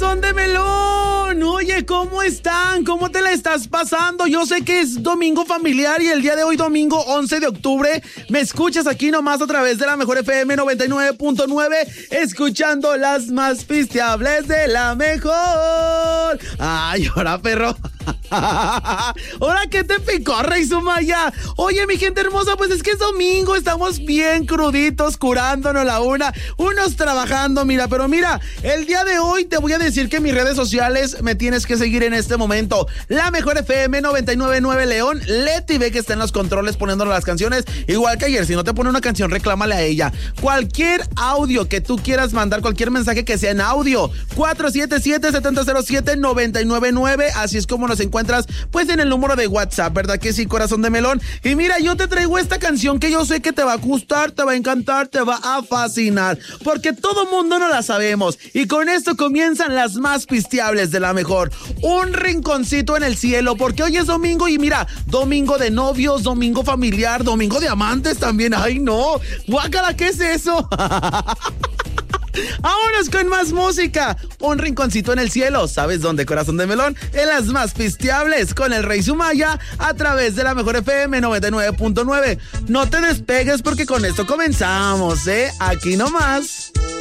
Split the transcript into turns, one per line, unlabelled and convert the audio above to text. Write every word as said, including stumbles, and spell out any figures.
corazón de melón! Oye, ¿cómo están? ¿Cómo te la estás pasando? Yo sé que es domingo familiar y el día de hoy, domingo once de octubre, me escuchas aquí nomás a través de la mejor F M noventa y nueve punto nueve, escuchando las más pisteables de la mejor. ¡Ay, ahora, perro! ¿Ahora qué te picó, Rey Sumaya? Oye, mi gente hermosa, pues es que es domingo, estamos bien cruditos, curándonos la una, unos trabajando, mira, pero mira, el día de hoy te voy a decir que en mis redes sociales me tienes que seguir en este momento. La mejor F M noventa y nueve punto nueve León, Leti ve que está en los controles poniéndonos las canciones, igual que ayer, si no te pone una canción, reclámale a ella. Cualquier audio que tú quieras mandar, cualquier mensaje que sea en audio, cuatro siete siete, siete cero siete, nueve nueve nueve, así es como nos encuentras, pues en el número de WhatsApp, ¿verdad que sí, corazón de melón? Y mira, yo te traigo esta canción que yo sé que te va a gustar, te va a encantar, te va a fascinar, porque todo mundo no la sabemos, y con esto comienzan las más pisteables de la mejor. Un rinconcito en el cielo, porque hoy es domingo y mira, domingo de novios, domingo familiar, domingo de amantes también. Ay, no, guácala, ¿qué es eso? Vámonos con más música. Un rinconcito en el cielo. ¿Sabes dónde, corazón de melón? En las más pisteables con el Rey Sumaya a través de la mejor F M noventa y nueve punto nueve. No te despegues porque con esto comenzamos, ¿eh? Aquí nomás.